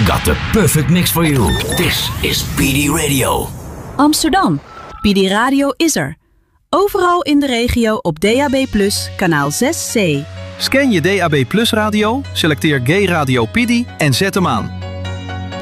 got the perfect mix for you. This is PD Radio. Amsterdam. PD Radio is er. Overal in de regio op DAB+, kanaal 6C. Scan je DAB+ radio, selecteer Gay Radio PD en zet hem aan.